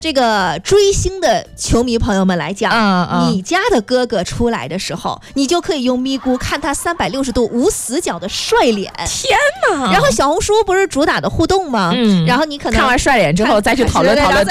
这个追星的球迷朋友们来讲，你家的哥哥出来的时候，你就可以用咪咕看他360度无死角的帅脸。 天哪！ 然后小红书不是主打的互动吗？然后你可能看完帅脸之后再去讨论